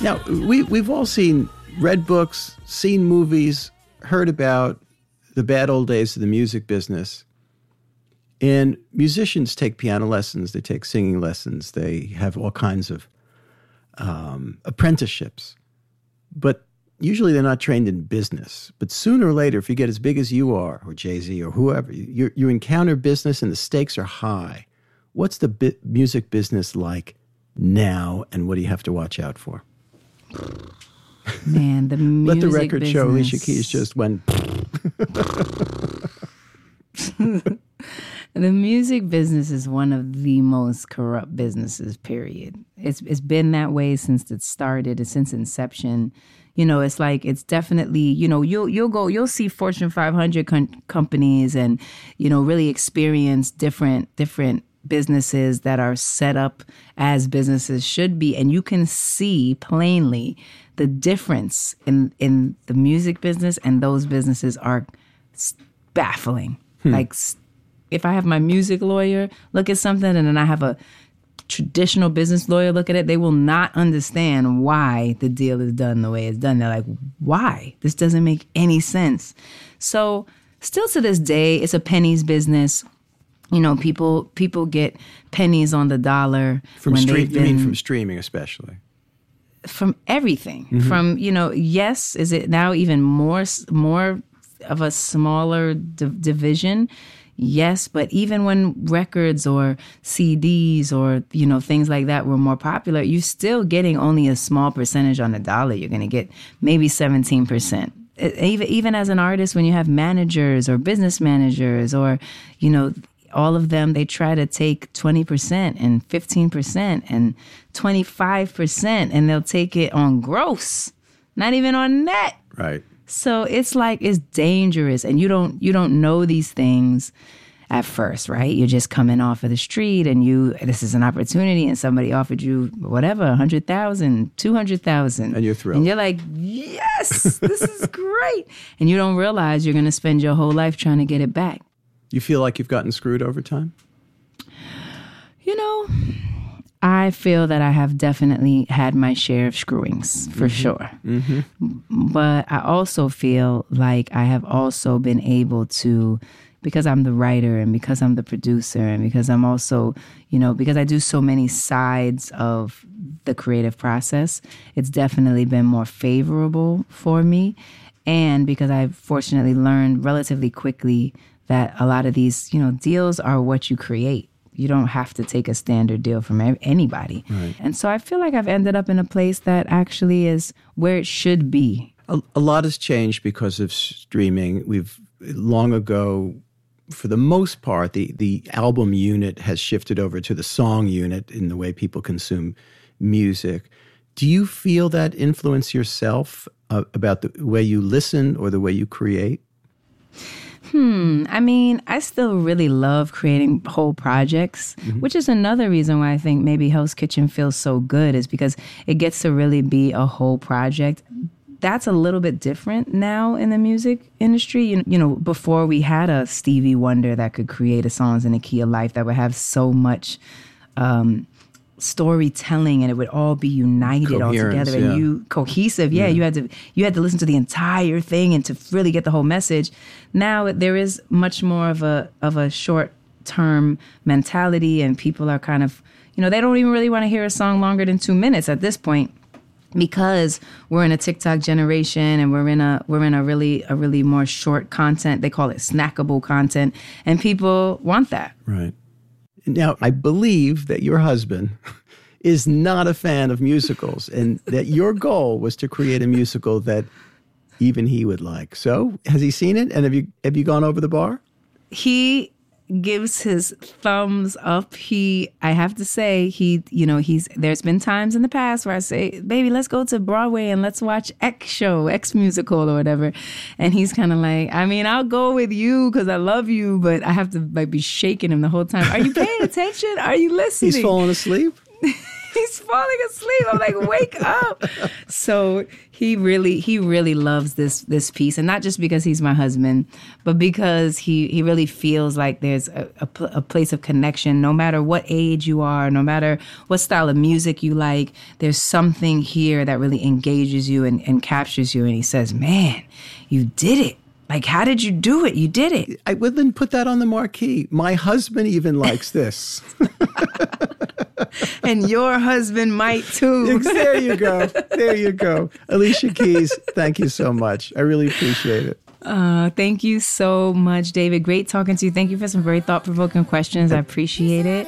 Now, we've all read books, seen movies, heard about the bad old days of the music business. And musicians take piano lessons, they take singing lessons, they have all kinds of apprenticeships. But usually they're not trained in business. But sooner or later, if you get as big as you are, or Jay-Z, or whoever, you encounter business and the stakes are high. What's the music business like now, and what do you have to watch out for? Man, the music Let the record business. show Alicia Keys just went... The music business is one of the most corrupt businesses, period. It's been that way since it started, since inception. You know, it's like, it's definitely, you know, you'll see Fortune 500 companies and, you know, really experience different businesses that are set up as businesses should be. And you can see plainly the difference in the music business, and those businesses are baffling. Like, if I have my music lawyer look at something and then I have a traditional business lawyer look at it, they will not understand why the deal is done the way it's done. They're like, why? This doesn't make any sense. So still to this day, it's a pennies business. You know, people get pennies on the dollar. From streaming especially? From everything. From, you know, yes, is it now even more of a smaller division? Yes, but even when records or CDs or, you know, things like that were more popular, you're still getting only a small percentage on the dollar. You're going to get maybe 17%. Even as an artist, when you have managers or business managers or, you know, all of them, they try to take 20% and 15% and 25%, and they'll take it on gross, not even on net. Right. So it's like, it's dangerous, and you don't know these things at first, right? You're just coming off of the street, and this is an opportunity, and somebody offered you whatever, 100,000, 200,000, and you're thrilled, and you're like, yes, this is great, and you don't realize you're going to spend your whole life trying to get it back. You feel like you've gotten screwed over time? You know, I feel that I have definitely had my share of screwings, for sure. But I also feel like I have also been able to, because I'm the writer and because I'm the producer and because I'm also, you know, because I do so many sides of the creative process, it's definitely been more favorable for me. And because I've fortunately learned relatively quickly that a lot of these, you know, deals are what you create. You don't have to take a standard deal from anybody. Right. And so I feel like I've ended up in a place that actually is where it should be. A lot has changed because of streaming. We've long ago, for the most part, the album unit has shifted over to the song unit in the way people consume music. Do you feel that influence yourself about the way you listen or the way you create? I mean, I still really love creating whole projects, which is another reason why I think maybe Hell's Kitchen feels so good, is because it gets to really be a whole project. That's a little bit different now in the music industry. You know, before we had a Stevie Wonder that could create a songs in the key of life that would have so much storytelling, and it would all be united all together and cohesive. Yeah, you had to listen to the entire thing and to really get the whole message. Now there is much more of a short term mentality, and people are kind of, you know, they don't even really want to hear a song longer than 2 minutes at this point, because we're in a TikTok generation and we're in a really more short content. They call it snackable content, and people want that. Right. Now, I believe that your husband is not a fan of musicals, and that your goal was to create a musical that even he would like. So, has he seen it? And have you gone over the bar? He gives his thumbs up. I have to say, there's been times in the past where I say, baby, let's go to Broadway and let's watch X musical or whatever. And he's kind of like, I mean, I'll go with you because I love you, but I have to like be shaking him the whole time. Are you paying attention? Are you listening? He's falling asleep? He's falling asleep. I'm like, wake up. So he really loves this piece. And not just because he's my husband, but because he really feels like there's a place of connection. No matter what age you are, no matter what style of music you like, there's something here that really engages you and captures you. And he says, man, you did it. Like, how did you do it? You did it. I wouldn't put that on the marquee. My husband even likes this. And your husband might too. There you go. There you go. Alicia Keys, thank you so much. I really appreciate it. Thank you so much, David. Great talking to you. Thank you for some very thought-provoking questions. I appreciate it.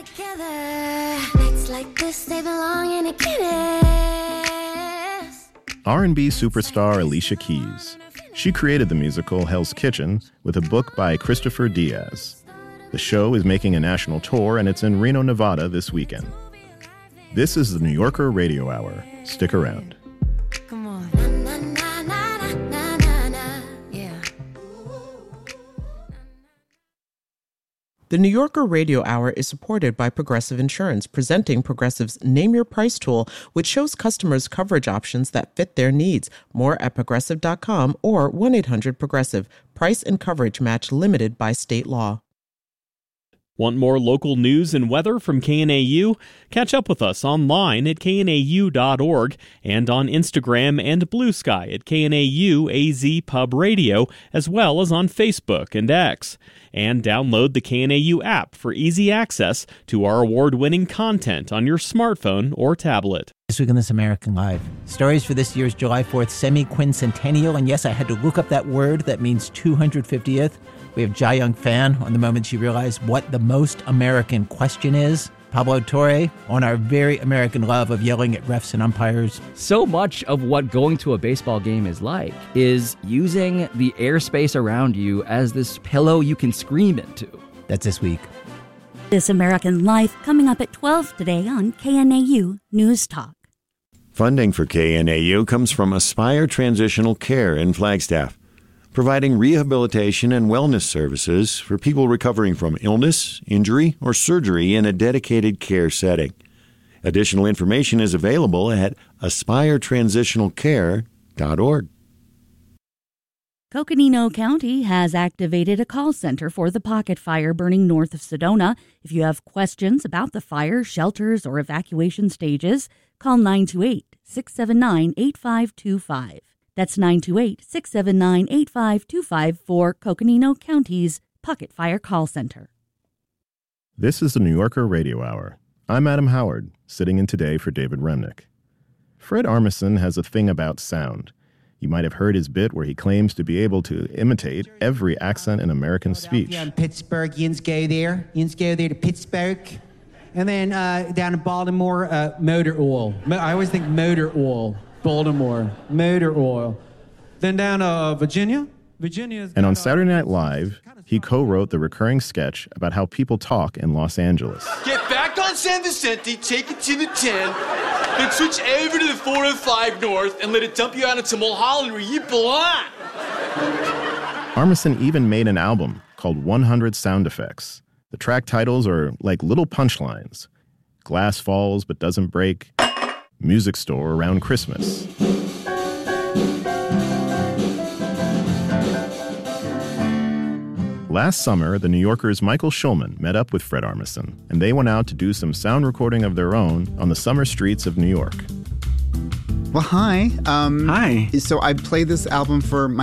R&B superstar Alicia Keys. She created the musical Hell's Kitchen with a book by Christopher Diaz. The show is making a national tour, and it's in Reno, Nevada this weekend. This is the New Yorker Radio Hour. Stick around. Come on. Yeah. The New Yorker Radio Hour is supported by Progressive Insurance, presenting Progressive's Name Your Price tool, which shows customers coverage options that fit their needs. More at Progressive.com or 1-800-PROGRESSIVE. Price and coverage match limited by state law. Want more local news and weather from KNAU? Catch up with us online at knau.org and on Instagram and Blue Sky at KNAU AZ Pub Radio, as well as on Facebook and X. And download the KNAU app for easy access to our award-winning content on your smartphone or tablet. This week on This American Life, stories for this year's July 4th semi-quincentennial. And yes, I had to look up that word that means 250th. We have Jai Young Fan on the moment she realized what the most American question is. Pablo Torre on our very American love of yelling at refs and umpires. So much of what going to a baseball game is like is using the airspace around you as this pillow you can scream into. That's this week. This American Life coming up at 12 today on KNAU News Talk. Funding for KNAU comes from Aspire Transitional Care in Flagstaff, providing rehabilitation and wellness services for people recovering from illness, injury, or surgery in a dedicated care setting. Additional information is available at aspiretransitionalcare.org. Coconino County has activated a call center for the pocket fire burning north of Sedona. If you have questions about the fire, shelters, or evacuation stages, call 928-679-8525. That's 928-679-8525 for Coconino County's Pocket Fire Call Center. This is the New Yorker Radio Hour. I'm Adam Howard, sitting in today for David Remnick. Fred Armisen has a thing about sound. You might have heard his bit where he claims to be able to imitate every accent in American speech. In Pittsburgh, Yins go there. Yins go there to Pittsburgh. And then down in Baltimore, motor oil. I always think motor oil. Baltimore, motor oil. Then down Virginia. And on Saturday Night Live, he co-wrote the recurring sketch about how people talk in Los Angeles. Get back on San Vicente, take it to the 10, then switch over to the 405 North and let it dump you out into Mulholland where you belong. Armisen even made an album called 100 Sound Effects. The track titles are like little punchlines. Glass falls but doesn't break. Music store around Christmas. Last summer, the New Yorker's Michael Schulman met up with Fred Armisen, and they went out to do some sound recording of their own on the summer streets of New York. Well, hi. Hi. So I played this album for my